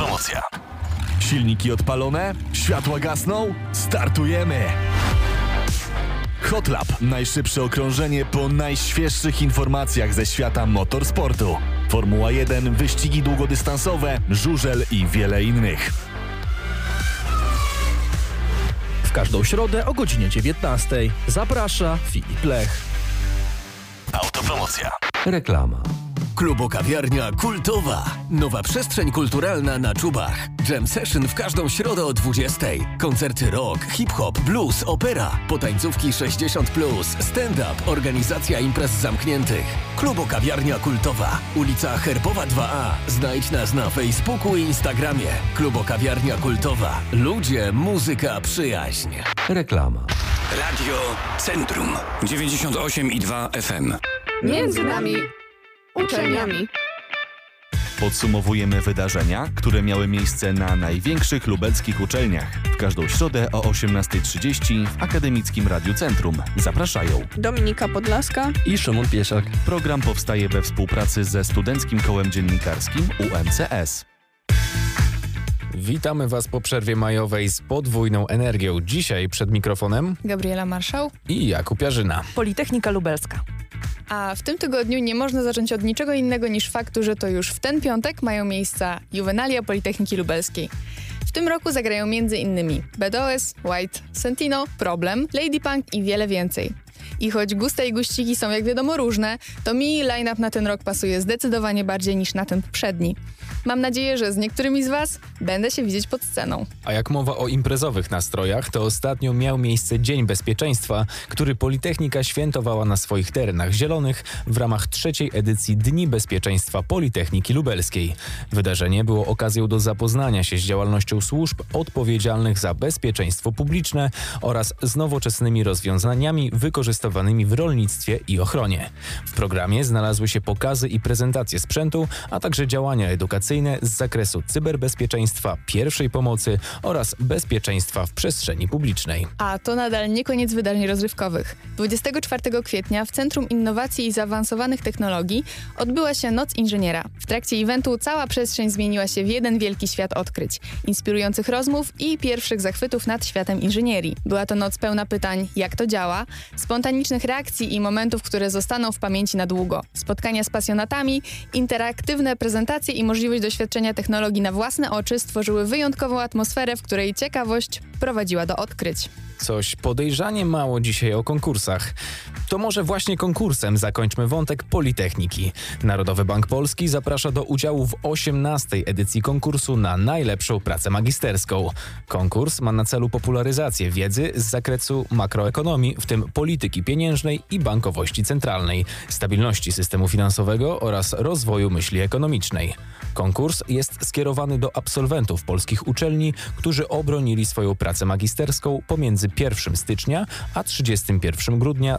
Autopromocja. Silniki odpalone? Światła gasną? Startujemy! Hotlap. Najszybsze okrążenie po najświeższych informacjach ze świata motorsportu. Formuła 1, wyścigi długodystansowe, żużel i wiele innych. W każdą środę o godzinie 19:00 zaprasza Filip Lech. Autopromocja. Reklama. Klubo-kawiarnia kultowa. Nowa przestrzeń kulturalna na Czubach. Jam session w każdą środę o 20:00. Koncerty rock, hip-hop, blues, opera. Potańcówki 60+, stand-up, organizacja imprez zamkniętych. Klubo-kawiarnia kultowa. Ulica Herbowa 2A. Znajdź nas na Facebooku i Instagramie. Klubo-kawiarnia kultowa. Ludzie, muzyka, przyjaźń. Reklama. Radio Centrum 98,2 FM. Między nami uczelniami. Podsumowujemy wydarzenia, które miały miejsce na największych lubelskich uczelniach. W każdą środę o 18:30 w Akademickim Radiu Centrum. Zapraszają Dominika Podlaska I Szymon Piesiak. Program powstaje we współpracy ze Studenckim Kołem Dziennikarskim UMCS. Witamy Was po przerwie majowej z podwójną energią. Dzisiaj przed mikrofonem Gabriela Marszał i Jakub Jarzyna. Politechnika Lubelska. A w tym tygodniu nie można zacząć od niczego innego niż faktu, że to już w ten piątek mają miejsca juwenalia Politechniki Lubelskiej. W tym roku zagrają m.in. BDOS, White, Sentino, Problem, Lady Punk i wiele więcej. I choć gusta i guściki są jak wiadomo różne, to mi line-up na ten rok pasuje zdecydowanie bardziej niż na ten poprzedni. Mam nadzieję, że z niektórymi z Was będę się widzieć pod sceną. A jak mowa o imprezowych nastrojach, to ostatnio miał miejsce Dzień Bezpieczeństwa, który Politechnika świętowała na swoich terenach zielonych w ramach 3. edycji Dni Bezpieczeństwa Politechniki Lubelskiej. Wydarzenie było okazją do zapoznania się z działalnością służb odpowiedzialnych za bezpieczeństwo publiczne oraz z nowoczesnymi rozwiązaniami wykorzystywanymi w rolnictwie i ochronie. W programie znalazły się pokazy i prezentacje sprzętu, a także działania edukacyjne z zakresu cyberbezpieczeństwa, pierwszej pomocy oraz bezpieczeństwa w przestrzeni publicznej. A to nadal nie koniec wydarzeń rozrywkowych. 24 kwietnia w Centrum Innowacji i Zaawansowanych Technologii odbyła się Noc Inżyniera. W trakcie eventu cała przestrzeń zmieniła się w jeden wielki świat odkryć, inspirujących rozmów i pierwszych zachwytów nad światem inżynierii. Była to noc pełna pytań, jak to działa, spontanicznych reakcji i momentów, które zostaną w pamięci na długo. Spotkania z pasjonatami, interaktywne prezentacje i możliwość doświadczenia technologii na własne oczy stworzyły wyjątkową atmosferę, w której ciekawość prowadziła do odkryć. Coś podejrzanie mało dzisiaj o konkursach. To może właśnie konkursem zakończmy wątek Politechniki. Narodowy Bank Polski zaprasza do udziału w 18. edycji konkursu na najlepszą pracę magisterską. Konkurs ma na celu popularyzację wiedzy z zakresu makroekonomii, w tym polityki pieniężnej i bankowości centralnej, stabilności systemu finansowego oraz rozwoju myśli ekonomicznej. Konkurs jest skierowany do absolwentów polskich uczelni, którzy obronili swoją pracę magisterską pomiędzy 1 stycznia a 31 grudnia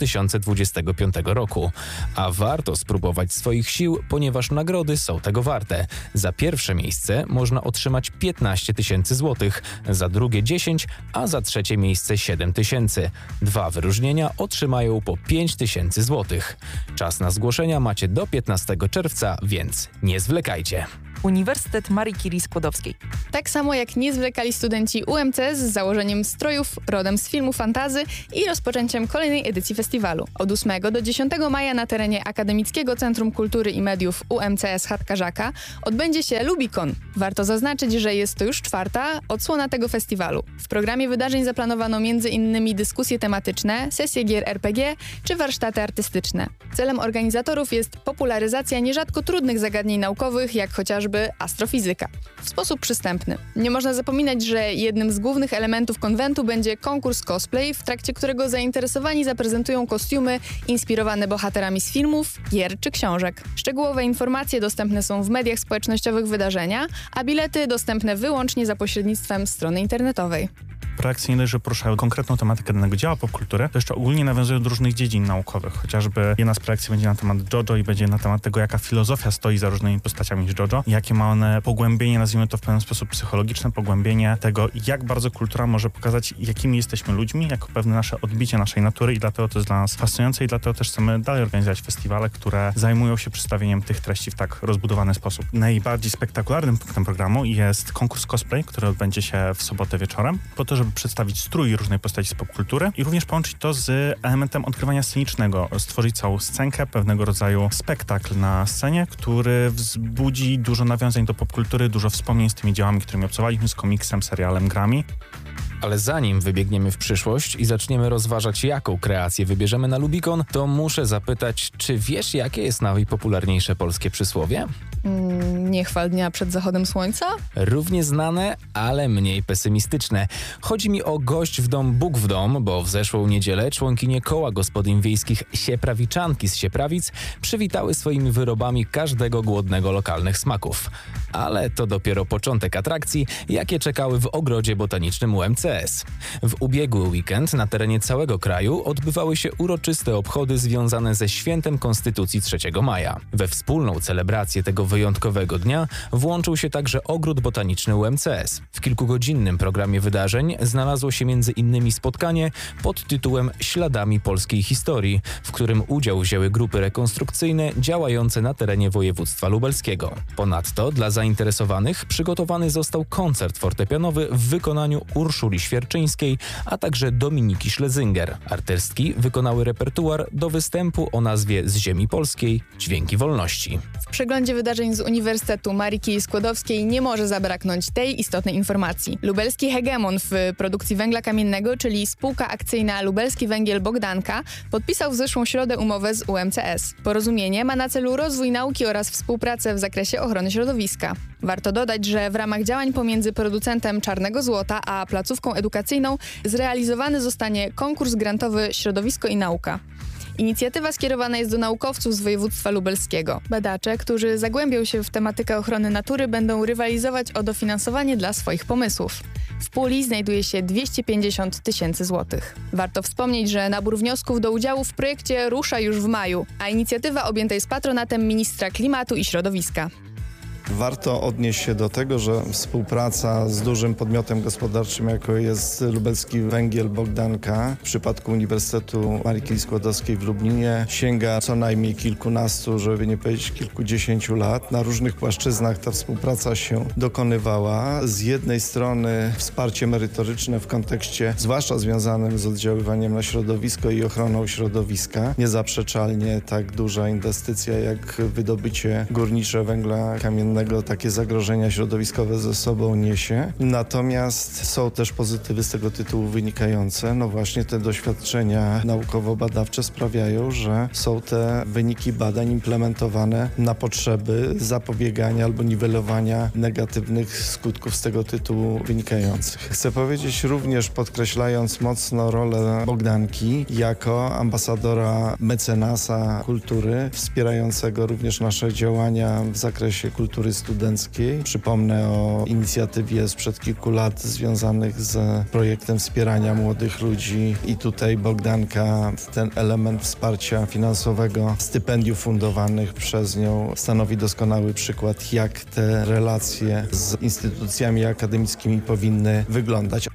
2025 roku. A warto spróbować swoich sił, ponieważ nagrody są tego warte. Za pierwsze miejsce można otrzymać 15 000 złotych, za drugie 10, a za trzecie miejsce 7 000. 2 wyróżnienia otrzymają po 5 000 złotych. Czas na zgłoszenia macie do 15 czerwca, więc nie zwlekajcie. Uniwersytet Marii Curie Skłodowskiej. Tak samo jak nie zwlekali studenci UMCS z założeniem strojów rodem z filmu Fantazy i rozpoczęciem kolejnej edycji festiwalu. Od 8 do 10 maja na terenie Akademickiego Centrum Kultury i Mediów UMCS Chatka Żaka odbędzie się Lubicon. Warto zaznaczyć, że jest to już 4. odsłona tego festiwalu. W programie wydarzeń zaplanowano m.in. dyskusje tematyczne, sesje gier RPG czy warsztaty artystyczne. Celem organizatorów jest popularyzacja nierzadko trudnych zagadnień naukowych, jak chociażby astrofizyka, w sposób przystępny. Nie można zapominać, że jednym z głównych elementów konwentu będzie konkurs cosplay, w trakcie którego zainteresowani zaprezentują kostiumy inspirowane bohaterami z filmów, gier czy książek. Szczegółowe informacje dostępne są w mediach społecznościowych wydarzenia, a bilety dostępne wyłącznie za pośrednictwem strony internetowej. projekcje nie dość, że poruszają konkretną tematykę danego dzieła popkultury, to jeszcze ogólnie nawiązują do różnych dziedzin naukowych. Chociażby jedna z projekcji będzie na temat JoJo i będzie na temat tego, jaka filozofia stoi za różnymi postaciami z JoJo, jakie ma one pogłębienie, nazwijmy to w pewien sposób psychologiczne, pogłębienie tego, jak bardzo kultura może pokazać, jakimi jesteśmy ludźmi, jako pewne nasze odbicie naszej natury i dlatego to jest dla nas fascynujące i dlatego też chcemy dalej organizować festiwale, które zajmują się przedstawieniem tych treści w tak rozbudowany sposób. Najbardziej spektakularnym punktem programu jest konkurs cosplay, który odbędzie się w sobotę wieczorem, po to, żeby przedstawić strój różnej postaci z popkultury i również połączyć to z elementem odkrywania scenicznego, stworzyć całą scenkę, pewnego rodzaju spektakl na scenie, który wzbudzi dużo nawiązań do popkultury, dużo wspomnień z tymi dziełami, którymi obcowaliśmy, z komiksem, serialem, grami. Ale zanim wybiegniemy w przyszłość i zaczniemy rozważać, jaką kreację wybierzemy na Lubicon, to muszę zapytać, czy wiesz, jakie jest najpopularniejsze polskie przysłowie? Nie chwal dnia przed zachodem słońca? Równie znane, ale mniej pesymistyczne. Chodzi mi o gość w dom, Bóg w dom, bo w zeszłą niedzielę członkinie koła gospodyń wiejskich Sieprawiczanki z Sieprawic przywitały swoimi wyrobami każdego głodnego lokalnych smaków. Ale to dopiero początek atrakcji, jakie czekały w ogrodzie botanicznym UMCS. W ubiegły weekend na terenie całego kraju odbywały się uroczyste obchody związane ze Świętem Konstytucji 3 maja. We wspólną celebrację tego wyjątkowego dnia włączył się także ogród botaniczny UMCS. W kilkugodzinnym programie wydarzeń znalazło się m.in. spotkanie pod tytułem Śladami polskiej historii, w którym udział wzięły grupy rekonstrukcyjne działające na terenie województwa lubelskiego. Ponadto dla zainteresowanych przygotowany został koncert fortepianowy w wykonaniu Urszuli Świerczyńskiej, a także Dominiki Szlezynger. Artystki wykonały repertuar do występu o nazwie Z ziemi polskiej Dźwięki wolności. W przeglądzie wydarzeń z Uniwersytetu Marii Curie-Skłodowskiej nie może zabraknąć tej istotnej informacji. Lubelski hegemon w produkcji węgla kamiennego, czyli spółka akcyjna Lubelski Węgiel Bogdanka, podpisał w zeszłą środę umowę z UMCS. Porozumienie ma na celu rozwój nauki oraz współpracę w zakresie ochrony środowiska. Warto dodać, że w ramach działań pomiędzy producentem Czarnego Złota a placówką edukacyjną zrealizowany zostanie konkurs grantowy Środowisko i Nauka. Inicjatywa skierowana jest do naukowców z województwa lubelskiego. Badacze, którzy zagłębią się w tematykę ochrony natury, będą rywalizować o dofinansowanie dla swoich pomysłów. W puli znajduje się 250 000 złotych. Warto wspomnieć, że nabór wniosków do udziału w projekcie rusza już w maju, a inicjatywa objęta jest patronatem ministra klimatu i środowiska. Warto odnieść się do tego, że współpraca z dużym podmiotem gospodarczym, jaką jest Lubelski Węgiel Bogdanka, w przypadku Uniwersytetu Marii Curie-Skłodowskiej w Lublinie, sięga co najmniej kilkunastu, żeby nie powiedzieć kilkudziesięciu lat. Na różnych płaszczyznach ta współpraca się dokonywała. Z jednej strony wsparcie merytoryczne w kontekście zwłaszcza związanym z oddziaływaniem na środowisko i ochroną środowiska. Niezaprzeczalnie tak duża inwestycja jak wydobycie górnicze węgla kamiennego takie zagrożenia środowiskowe ze sobą niesie. Natomiast są też pozytywy z tego tytułu wynikające. No właśnie te doświadczenia naukowo-badawcze sprawiają, że są te wyniki badań implementowane na potrzeby zapobiegania albo niwelowania negatywnych skutków z tego tytułu wynikających. Chcę powiedzieć również, podkreślając mocno rolę Bogdanki jako ambasadora mecenasa kultury, wspierającego również nasze działania w zakresie kultury studenckiej. Przypomnę o inicjatywie sprzed kilku lat związanych z projektem wspierania młodych ludzi i tutaj Bogdanka, ten element wsparcia finansowego, stypendiów fundowanych przez nią stanowi doskonały przykład, jak te relacje z instytucjami akademickimi powinny wyglądać.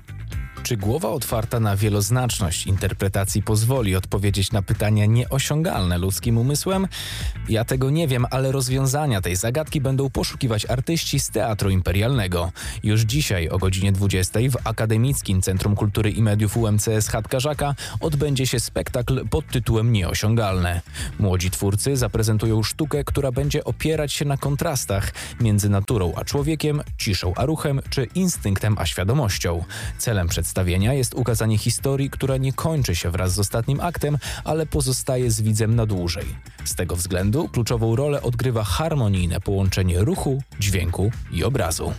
Czy głowa otwarta na wieloznaczność interpretacji pozwoli odpowiedzieć na pytania nieosiągalne ludzkim umysłem? Ja tego nie wiem, ale rozwiązania tej zagadki będą poszukiwać artyści z Teatru Imperialnego. Już dzisiaj o godzinie 20 w Akademickim Centrum Kultury i Mediów UMCS Chatka Żaka odbędzie się spektakl pod tytułem Nieosiągalne. Młodzi twórcy zaprezentują sztukę, która będzie opierać się na kontrastach między naturą a człowiekiem, ciszą a ruchem, czy instynktem a świadomością. Celem przedstawienia jest ukazanie historii, która nie kończy się wraz z ostatnim aktem, ale pozostaje z widzem na dłużej. Z tego względu kluczową rolę odgrywa harmonijne połączenie ruchu, dźwięku i obrazu.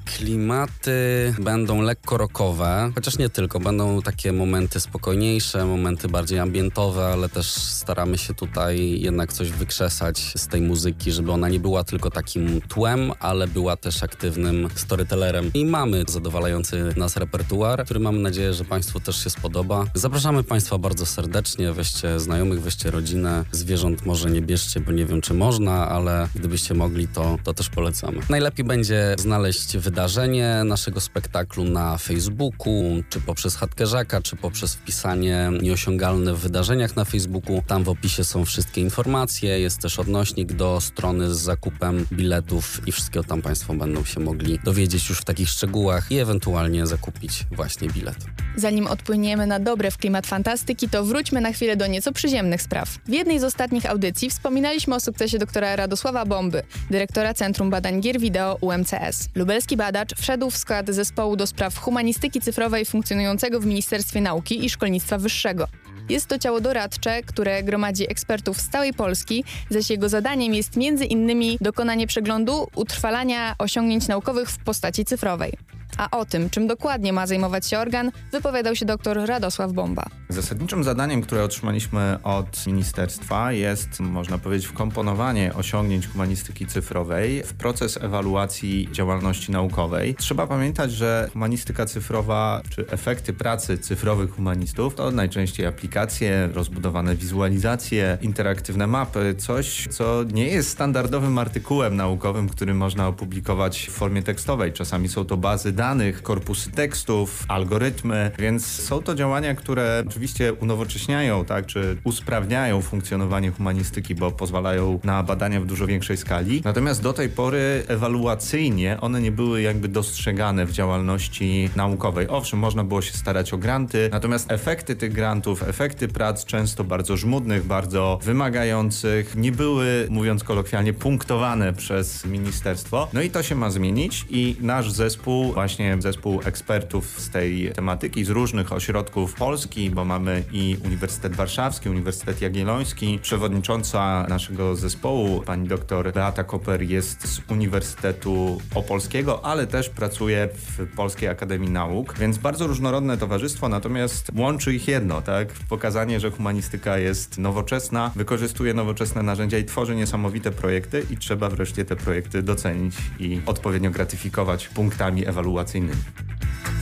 Klimaty będą lekko rockowe, chociaż nie tylko. Będą takie momenty spokojniejsze, momenty bardziej ambientowe, ale też staramy się tutaj jednak coś wykrzesać z tej muzyki, żeby ona nie była tylko takim tłem, ale była też aktywnym storytellerem. I mamy zadowalający nas repertuar, który mamy nadzieję, że Państwu też się spodoba. Zapraszamy Państwa bardzo serdecznie, weźcie znajomych, weźcie rodzinę. Zwierząt może nie bierzcie, bo nie wiem, czy można, ale gdybyście mogli, to też polecamy. Najlepiej będzie znaleźć wydarzenie naszego spektaklu na Facebooku, czy poprzez Chatkę Żaka, czy poprzez wpisanie Nieosiągalne w wydarzeniach na Facebooku. Tam w opisie są wszystkie informacje, jest też odnośnik do strony z zakupem biletów i wszystkiego tam Państwo będą się mogli dowiedzieć już w takich szczegółach i ewentualnie zakupić właśnie bilet. Zanim odpłyniemy na dobre w klimat fantastyki, to wróćmy na chwilę do nieco przyziemnych spraw. W jednej z ostatnich audycji wspominaliśmy o sukcesie doktora Radosława Bomby, dyrektora Centrum Badań Gier Wideo UMCS. Lubelski badacz wszedł w skład zespołu do spraw humanistyki cyfrowej funkcjonującego w Ministerstwie Nauki i Szkolnictwa Wyższego. Jest to ciało doradcze, które gromadzi ekspertów z całej Polski, zaś jego zadaniem jest m.in. dokonanie przeglądu utrwalania osiągnięć naukowych w postaci cyfrowej. A o tym, czym dokładnie ma zajmować się organ, wypowiadał się dr Radosław Bomba. Zasadniczym zadaniem, które otrzymaliśmy od ministerstwa jest, można powiedzieć, wkomponowanie osiągnięć humanistyki cyfrowej w proces ewaluacji działalności naukowej. Trzeba pamiętać, że humanistyka cyfrowa, czy efekty pracy cyfrowych humanistów, to najczęściej aplikacje, rozbudowane wizualizacje, interaktywne mapy, coś, co nie jest standardowym artykułem naukowym, który można opublikować w formie tekstowej. Czasami są to bazy danych, korpusy tekstów, algorytmy, więc są to działania, które oczywiście unowocześniają, tak, czy usprawniają funkcjonowanie humanistyki, bo pozwalają na badania w dużo większej skali. Natomiast do tej pory ewaluacyjnie one nie były jakby dostrzegane w działalności naukowej. Owszem, można było się starać o granty, natomiast efekty tych grantów, efekty prac często bardzo żmudnych, bardzo wymagających, nie były, mówiąc kolokwialnie, punktowane przez ministerstwo. No i to się ma zmienić i nasz zespół, właśnie zespół ekspertów z tej tematyki, z różnych ośrodków Polski, bo mamy i Uniwersytet Warszawski, Uniwersytet Jagielloński. Przewodnicząca naszego zespołu, pani doktor Beata Koper, jest z Uniwersytetu Opolskiego, ale też pracuje w Polskiej Akademii Nauk, więc bardzo różnorodne towarzystwo, natomiast łączy ich jedno, tak? Pokazanie, że humanistyka jest nowoczesna, wykorzystuje nowoczesne narzędzia i tworzy niesamowite projekty i trzeba wreszcie te projekty docenić i odpowiednio gratyfikować punktami ewaluacyjnymi.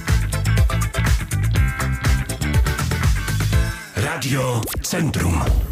Radio Centrum.